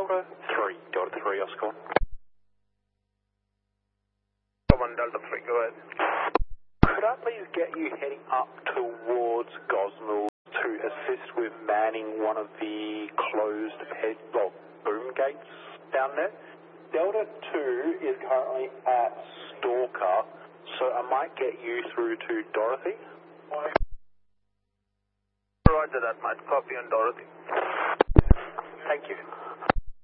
Delta 3, Oscar. Come on, Delta 3, go ahead. Could I please get you heading up towards Gosnell to assist with manning one of the closed boom gates down there? Delta 2 is currently at Stalker, so I might get you through to Dorothy. Roger that, Matt. Copy on Dorothy. Thank you.